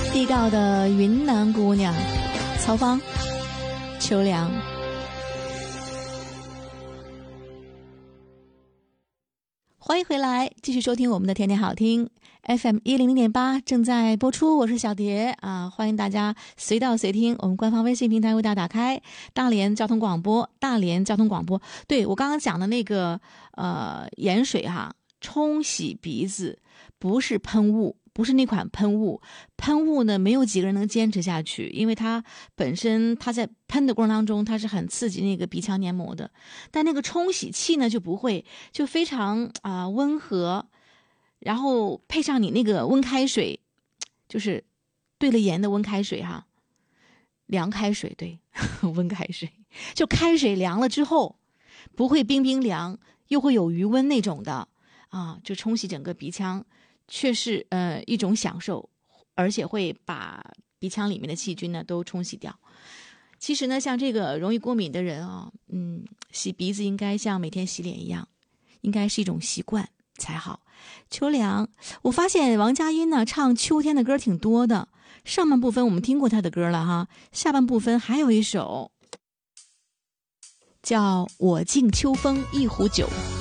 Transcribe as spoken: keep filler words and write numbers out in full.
地道的云南姑娘，曹芳，秋凉。欢迎回来，继续收听我们的天天好听 F M 一零零点八正在播出，我是小蝶啊，欢迎大家随到随听，我们官方微信平台为大家打开大连交通广播，大连交通广播。对，我刚刚讲的那个呃盐水哈，冲洗鼻子不是喷雾，不是那款喷雾，喷雾呢没有几个人能坚持下去，因为它本身它在喷的过程当中它是很刺激那个鼻腔黏膜的，但那个冲洗器呢就不会，就非常啊、呃、温和，然后配上你那个温开水，就是兑了盐的温开水哈，凉开水，对，温开水，就开水凉了之后不会冰冰凉，又会有余温那种的啊，就冲洗整个鼻腔。却是呃一种享受，而且会把鼻腔里面的细菌呢都冲洗掉。其实呢，像这个容易过敏的人啊、哦，嗯，洗鼻子应该像每天洗脸一样，应该是一种习惯才好。秋凉，我发现王佳音呢唱秋天的歌挺多的，上半部分我们听过他的歌了哈，下半部分还有一首叫《我敬秋风一壶酒》。